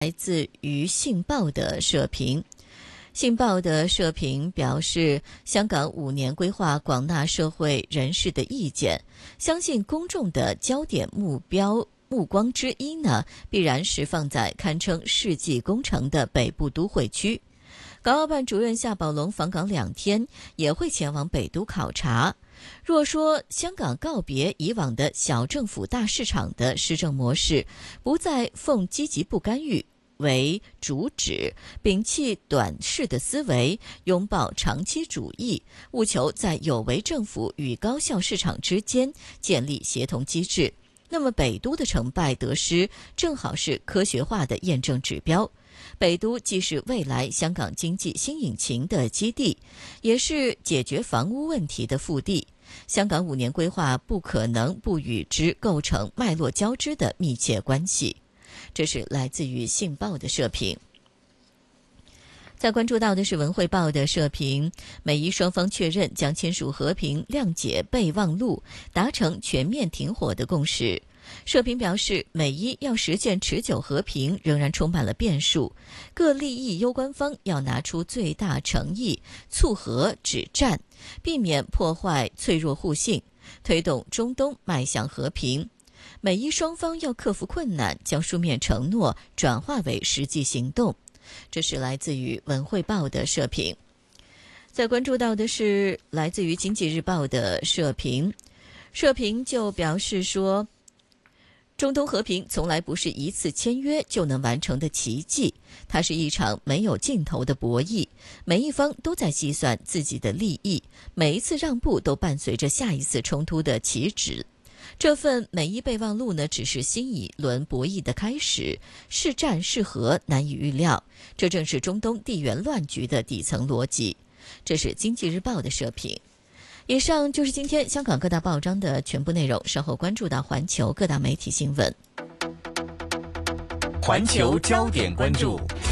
来自于信报的社评。信报的社评表示，香港5年规划广纳社会人士的意见，相信公众的焦点目光之一呢，必然是放在堪称世纪工程的北部都会区。港澳办主任夏宝龙访港2天，也会前往北都考察。若说香港告别以往的小政府大市场的施政模式，不再奉积极不干预为主旨，摒弃短视的思维，拥抱长期主义，务求在有为政府与高效市场之间建立协同机制，那么北都的成败得失正好是科学化的验证指标。北都既是未来香港经济新引擎的基地，也是解决房屋问题的腹地。香港5年规划不可能不与之构成脉络交织的密切关系。这是来自于信报的社评。再关注到的是文汇报的社评，美伊双方确认将签署和平谅解备忘录，达成全面停火的共识。社评表示，美伊要实现持久和平仍然充满了变数，各利益攸关方要拿出最大诚意，促和止战，避免破坏脆弱互信，推动中东迈向和平。美伊双方要克服困难，将书面承诺转化为实际行动。这是来自于文汇报的社评。再关注到的是来自于经济日报的社评，社评就表示说，中东和平从来不是一次签约就能完成的奇迹，它是一场没有尽头的博弈，每一方都在计算自己的利益，每一次让步都伴随着下一次冲突的起止。这份美伊备忘录呢，只是新一轮博弈的开始，是战是和难以预料，这正是中东地缘乱局的底层逻辑。这是经济日报的社评。以上就是今天香港各大报章的全部内容，稍后关注到环球各大媒体新闻。 环球焦点关注。